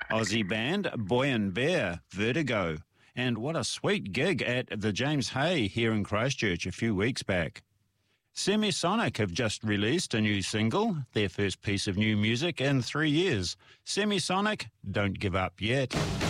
Aussie band Boy and Bear, Vertigo. And what a sweet gig at the James Hay here in Christchurch a few weeks back. Semisonic have just released a new single, their first piece of new music in 3 years. Semisonic, Don't Give Up Yet.